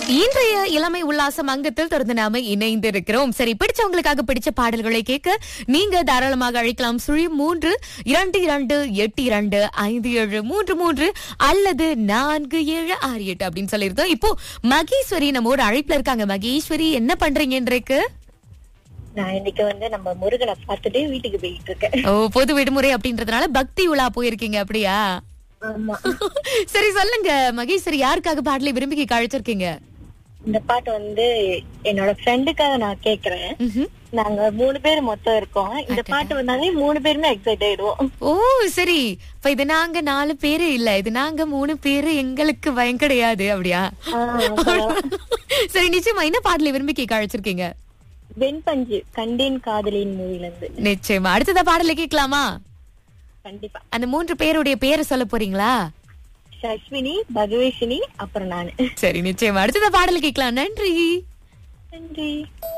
இன்றைய இளமை உல்லாசம் அங்கத்தில் தொடர்ந்து நாம இணைந்து இருக்கிறோம். சரி, பிடிச்சவங்களுக்காக பிடிச்ச பாடல்களை கேட்க நீங்க தாராளமாக அழைக்கலாம். 0322257573 அல்லது 4768 அப்படின்னு சொல்லியிருந்தோம். இப்போ மகேஸ்வரி நம்மோட அழைப்புல இருக்காங்க. மகேஸ்வரி, என்ன பண்றீங்க இன்றைக்கு? நான் இன்னைக்கு நம்ம முருகனை பார்த்துட்டு வீட்டுக்கு போயிட்டு இருக்கேன். ஓ, பொது விடுமுறை அப்படின்றதுனால பக்தி உலா போயிருக்கீங்க அப்படியா? ஆமா. சரி, சொல்லுங்க மகேஸ்வரி, யாருக்காக பாடலை விரும்பி அழைச்சிருக்கீங்க? இந்த பாட்டு என்னோட ஃப்ரெண்டுக்காக நான் கேக்குறேன். நாங்க 3 பேர் மொத்தம் இருக்கோம். இந்த பாட்டு வந்தாலே 3 பேருமே எக்ஸைட் ஆயிடுவோம். ஓ சரி, இப்ப இது நாங்க 4 பேரு இல்ல, இது நாங்க 3 பேரு, எங்களுக்கு பயம் கிடையாது அப்படியா? சரி, நிச்சயமா என்ன பாடலை விரும்பி அழைச்சிருக்கீங்க? வெண்பஞ்சு கண்டேன் காதலின் மூவில இருந்து. நிச்சயமா. அடுத்ததா பாடலை கேட்கலாமா? கண்டிப்பா. அந்த 3 பேருடைய பேரை சொல்ல போறீங்களா? சஸ்வினி, பகவேஷினி, அப்புறம் நானு. சரி, நிச்சயமா அடுத்ததா பாடலை கேட்கலாம். நன்றி. நன்றி.